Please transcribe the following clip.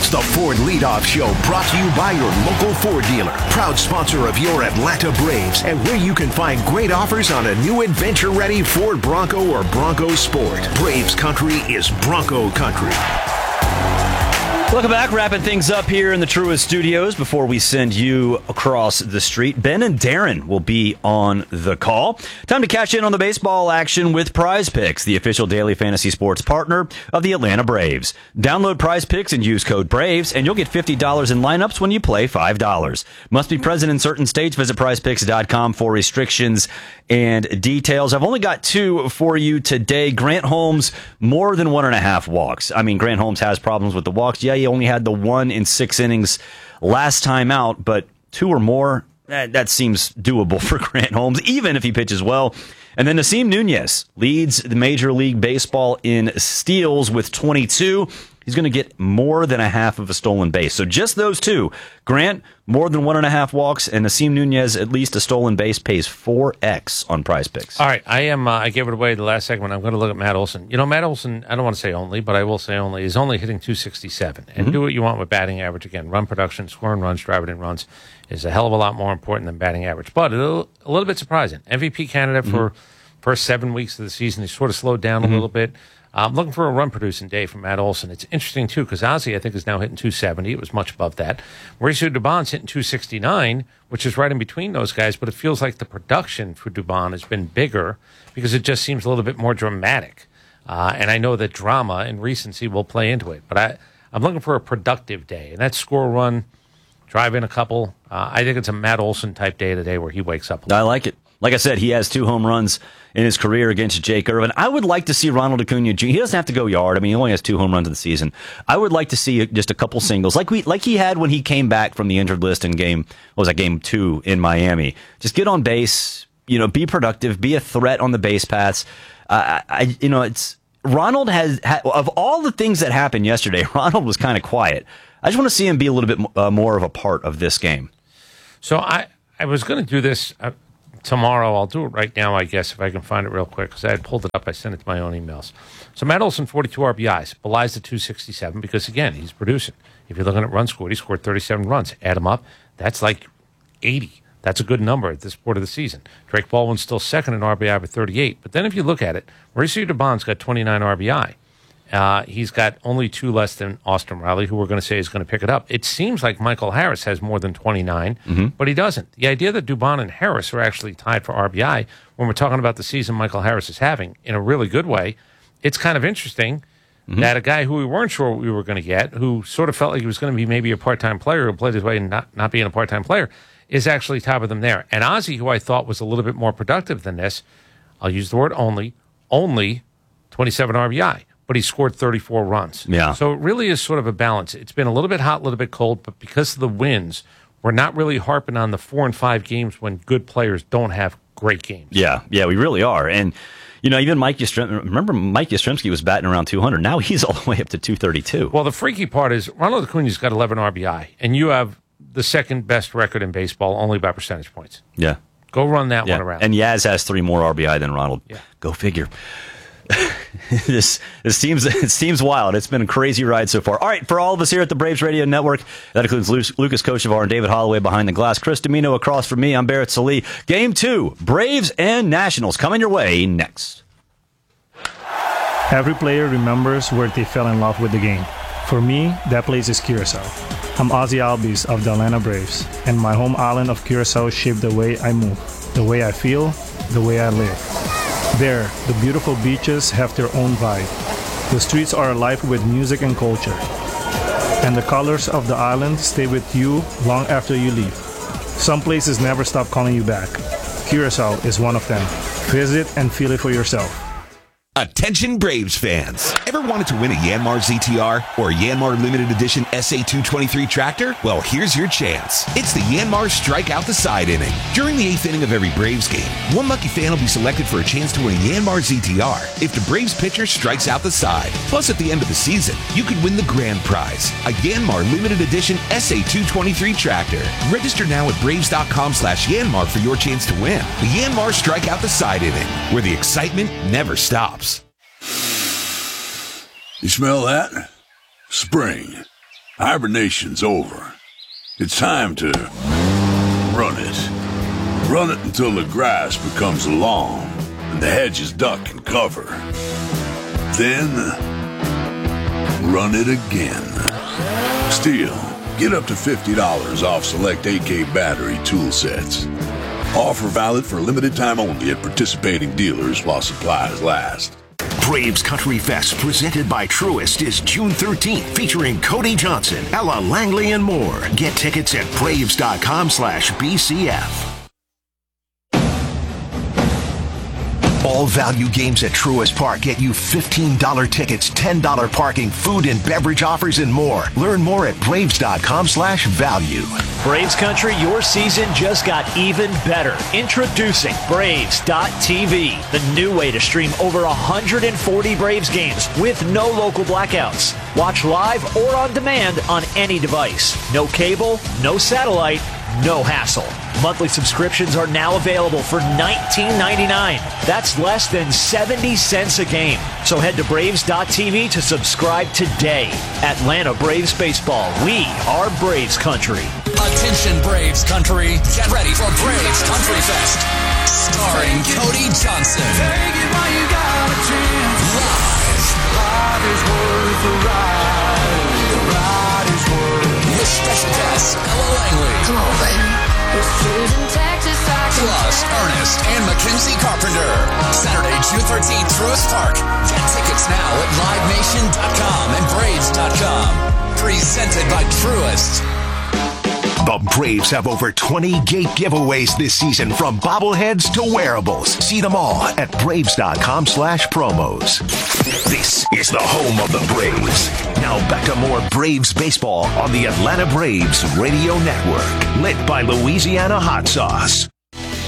It's the Ford Leadoff Show, brought to you by your local Ford dealer, proud sponsor of your Atlanta Braves, and where you can find great offers on a new adventure-ready Ford Bronco or Bronco Sport. Braves country is Bronco country. Welcome back. Wrapping things up here in the Truist Studios before we send you across the street. Ben and Darren will be on the call. Time to cash in on the baseball action with Prize Picks, the official daily fantasy sports partner of the Atlanta Braves. Download Prize Picks and use code BRAVES, and you'll get $50 in lineups when you play $5. Must be present in certain states. Visit prizepicks.com for restrictions and details. I've only got two for you today. Grant Holmes, more than 1.5 walks. I mean, Grant Holmes has problems with the walks. Yeah, he only had the 1 in 6 innings last time out, but 2 or more, that seems doable for Grant Holmes, even if he pitches well. And then Nasim Nunez leads the Major League Baseball in steals with 22. He's going to get more than a half of a stolen base. So just those two, Grant, more than 1.5 walks, and Nasim Nunez, at least a stolen base, pays 4X on Prize Picks. All right, I gave it away the last segment. I'm going to look at Matt Olson. You know, Matt Olson, I don't want to say only, but I will say only, is only hitting 267. And do what you want with batting average. Again, run production, scoring runs, driving in runs is a hell of a lot more important than batting average. But a little bit surprising. MVP candidate for first 7 weeks of the season. He sort of slowed down a little bit. I'm looking for a run-producing day from Matt Olson. It's interesting, too, because Ozzie, I think, is now hitting 270. It was much above that. Mauricio Dubon's hitting 269, which is right in between those guys, but it feels like the production for Dubon has been bigger because it just seems a little bit more dramatic. And I know that drama and recency will play into it, but I'm looking for a productive day, and that's score run, drive in a couple. I think it's a Matt Olson-type day today where he wakes up. I like it. Like I said, he has 2 home runs in his career against Jake Irvin. I would like to see Ronald Acuna Jr. He doesn't have to go yard. I mean, he only has 2 home runs in the season. I would like to see just a couple singles, like he had when he came back from the injured list in game 2 in Miami. Just get on base, be productive, be a threat on the base paths. Ronald has of all the things that happened yesterday, Ronald was kind of quiet. I just want to see him be a little bit more of a part of this game. So I was going to do this. Tomorrow, I'll do it right now, I guess, if I can find it real quick, because I had pulled it up. I sent it to my own emails. So Matt Olson, 42 RBIs, belies the 267, because, again, he's producing. If you're looking at runs scored, he scored 37 runs. Add them up, that's like 80. That's a good number at this point of the season. Drake Baldwin's still second in RBI with 38. But then if you look at it, Mauricio Dubon's got 29 RBI. He's got only 2 less than Austin Riley, who we're going to say is going to pick it up. It seems like Michael Harris has more than 29, but he doesn't. The idea that Dubon and Harris are actually tied for RBI, when we're talking about the season Michael Harris is having in a really good way, it's kind of interesting that a guy who we weren't sure we were going to get, who sort of felt like he was going to be maybe a part-time player, who played his way and not being a part-time player, is actually top of them there. And Ozzie, who I thought was a little bit more productive than this, I'll use the word only 27 RBI. But he scored 34 runs. Yeah. So it really is sort of a balance. It's been a little bit hot, a little bit cold, but because of the wins, we're not really harping on the 4 and 5 games when good players don't have great games. Yeah, we really are. And, even Mike Yastrzemski was batting around 200. Now he's all the way up to 232. Well, the freaky part is Ronald Acuna's got 11 RBI, and you have the second best record in baseball only by percentage points. Yeah. Go run that one around. And Yaz has 3 more RBI than Ronald. Yeah. Go figure. This seems wild. It's been a crazy ride so far. All right, for all of us here at the Braves Radio Network, that includes Lucas Kochevar and David Holloway behind the glass. Chris Domino across from me. I'm Barrett Sallee. Game 2, Braves and Nationals coming your way next. Every player remembers where they fell in love with the game. For me, that place is Curacao. I'm Ozzie Albies of the Atlanta Braves, and my home island of Curacao shaped the way I move, the way I feel, the way I live. There, the beautiful beaches have their own vibe. The streets are alive with music and culture. And the colors of the island stay with you long after you leave. Some places never stop calling you back. Curacao is one of them. Visit and feel it for yourself. Attention Braves fans. Ever wanted to win a Yanmar ZTR or Yanmar Limited Edition SA223 tractor? Well, here's your chance. It's the Yanmar Strike Out the Side inning. During the 8th inning of every Braves game, one lucky fan will be selected for a chance to win a Yanmar ZTR if the Braves pitcher strikes out the side. Plus, at the end of the season, you could win the grand prize, a Yanmar Limited Edition SA223 tractor. Register now at Braves.com/Yanmar for your chance to win. The Yanmar Strike Out the Side inning, where the excitement never stops. You smell that? Spring. Hibernation's over. It's time to run it. Run it until the grass becomes long and the hedges duck and cover. Then, run it again. Still, get up to $50 off select AK battery tool sets. Offer valid for a limited time only at participating dealers while supplies last. Braves Country Fest, presented by Truist, is June 13th, featuring Cody Johnson, Ella Langley, and more. Get tickets at Braves.com/BCF. All value games at Truist Park get you $15 tickets, $10 parking, food and beverage offers, and more. Learn more at Braves.com/value. Braves Country, your season just got even better. Introducing Braves.tv, the new way to stream over 140 Braves games with no local blackouts. Watch live or on demand on any device. No cable, no satellite, no hassle. Monthly subscriptions are now available for $19.99. That's less than 70 cents a game. So head to Braves.tv to subscribe today. Atlanta Braves Baseball. We are Braves Country. Attention Braves Country. Get ready for Braves Country Fest. Starring Cody Johnson. Take it while you got a chance. Live. Life is worth the ride. The ride is worth. With special guests, Ella Langley. Come on, baby. Plus, Ernest and Mackenzie Carpenter. Saturday, June 13th, Truist Park. Get tickets now at LiveNation.com and Braves.com. Presented by Truist. The Braves have over 20 gate giveaways this season, from bobbleheads to wearables. See them all at Braves.com/promos. This is the home of the Braves. Now back to more Braves baseball on the Atlanta Braves Radio Network. Lit by Louisiana Hot Sauce.